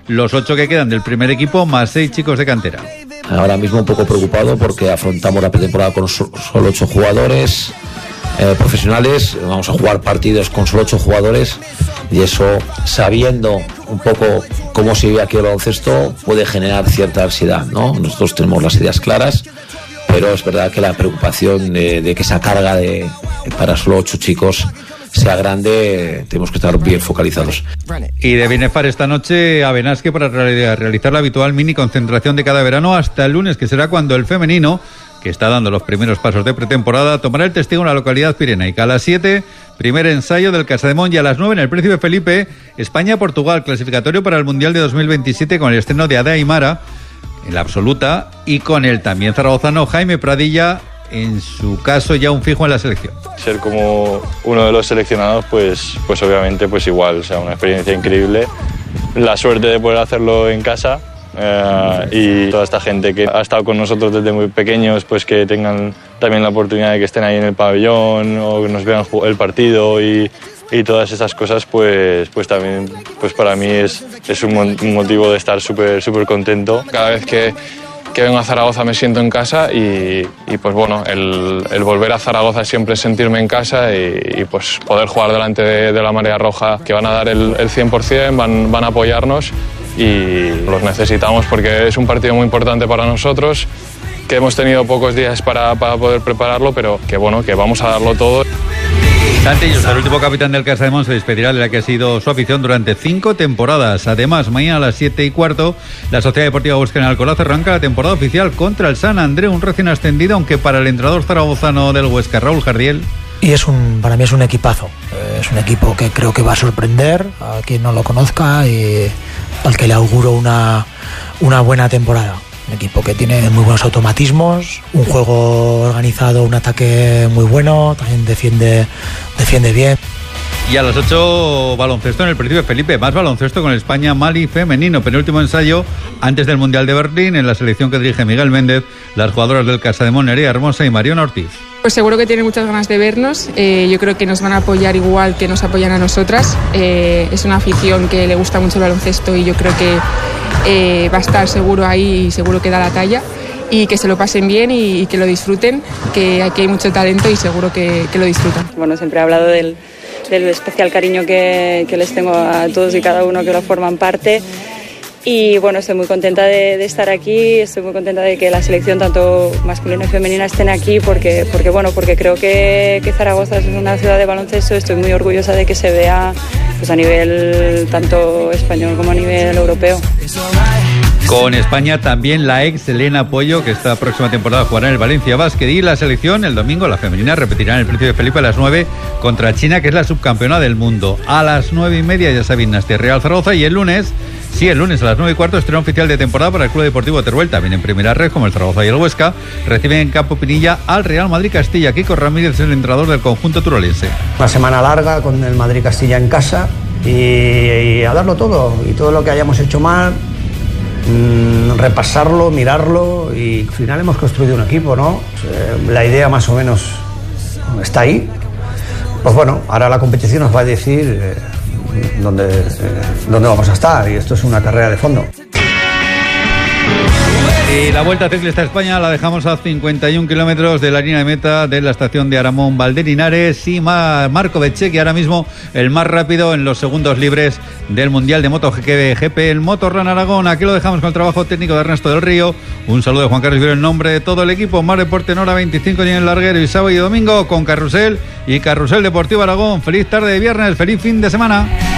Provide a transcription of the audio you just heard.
los 8 que quedan del primer equipo más 6 chicos de cantera. Ahora mismo un poco preocupado porque afrontamos la pretemporada con solo 8 jugadores profesionales. Vamos a jugar partidos con solo 8 jugadores y eso, sabiendo un poco cómo se vive aquí el baloncesto, puede generar cierta ansiedad, ¿no? Nosotros tenemos las ideas claras, pero es verdad que la preocupación de que esa carga para solo 8 chicos sea grande, tenemos que estar bien focalizados. Y de Binefar esta noche a Benasque para realizar la habitual mini concentración de cada verano hasta el lunes, que será cuando el femenino, que está dando los primeros pasos de pretemporada, tomará el testigo en la localidad pirenaica. A las 7, primer ensayo del Casademón, y a las 9 en el Príncipe Felipe, España-Portugal, clasificatorio para el Mundial de 2027 con el estreno de Ada Aimara en la absoluta y con el también zaragozano Jaime Pradilla, en su caso ya un fijo en la selección. Ser como uno de los seleccionados, pues obviamente pues igual, o sea, una experiencia increíble. La suerte de poder hacerlo en casa. Y toda esta gente que ha estado con nosotros desde muy pequeños, pues que tengan también la oportunidad de que estén ahí en el pabellón o que nos vean el partido y todas esas cosas, pues también pues para mí es un motivo de estar súper contento. Cada vez que vengo a Zaragoza me siento en casa y pues bueno, el volver a Zaragoza siempre es sentirme en casa y pues poder jugar delante de la Marea Roja, que van a dar el 100%, van a apoyarnos y los necesitamos porque es un partido muy importante para nosotros, que hemos tenido pocos días para poder prepararlo, pero que bueno, que vamos a darlo todo. Santi Llosa, el último capitán del Casademón, se despedirá de la que ha sido su afición durante 5 temporadas. Además, mañana a las 7:15, la Sociedad Deportiva Huesca en Alcoraz arranca la temporada oficial contra el San Andreu, un recién ascendido, aunque para el entrenador zaragozano del Huesca, Raúl Jardiel. Y para mí es un equipazo. Es un equipo que creo que va a sorprender a quien no lo conozca y al que le auguro una buena temporada. Un equipo que tiene muy buenos automatismos, un juego organizado, un ataque muy bueno, también defiende bien. Y a las 8, baloncesto en el Príncipe Felipe, más baloncesto con el España-Mali femenino, penúltimo ensayo antes del Mundial de Berlín, en la selección que dirige Miguel Méndez, las jugadoras del Casademón, Nerea Hermosa y Mariona Ortiz. Pues seguro que tienen muchas ganas de vernos, yo creo que nos van a apoyar igual que nos apoyan a nosotras, es una afición que le gusta mucho el baloncesto y yo creo que va a estar seguro ahí y seguro que da la talla y que se lo pasen bien y que lo disfruten, que aquí hay mucho talento y seguro que lo disfrutan. Bueno, siempre he hablado del especial cariño que les tengo a todos y cada uno que lo forman parte. Y bueno, estoy muy contenta de estar aquí, estoy muy contenta de que la selección tanto masculina y femenina estén aquí porque creo que Zaragoza es una ciudad de baloncesto. Estoy muy orgullosa de que se vea pues a nivel tanto español como a nivel europeo. Con España también la ex Elena Pollo, que esta próxima temporada jugará en el Valencia Basket, y la selección el domingo, la femenina, repetirá en el Príncipe Felipe a las 9 contra China, que es la subcampeona del mundo. A las 9:30 ya saben, Nastia Real Zaragoza, y el lunes a las 9:15, estreno oficial de temporada para el Club Deportivo Teruel, también en primera red, como el Zaragoza y el Huesca, reciben en Campo Pinilla al Real Madrid Castilla. Kiko Ramírez es el entrenador del conjunto turolense. Una semana larga con el Madrid Castilla en casa y a darlo todo, y todo lo que hayamos hecho mal, repasarlo, mirarlo, y al final hemos construido un equipo, ¿no? La idea más o menos está ahí. Pues bueno, ahora la competición nos va a decir dónde vamos a estar, y esto es una carrera de fondo. Y la Vuelta Ciclista a España la dejamos a 51 kilómetros de la línea de meta de la estación de Aramón Valderinares, y Marco Bececchi ahora mismo el más rápido en los segundos libres del Mundial de MotoGP, el Motorrun Aragón. Aquí lo dejamos con el trabajo técnico de Ernesto del Río. Un saludo de Juan Carlos Viro en nombre de todo el equipo. Más deporte en hora 25 en el larguero, y sábado y domingo con Carrusel y Carrusel Deportivo Aragón. Feliz tarde de viernes, feliz fin de semana.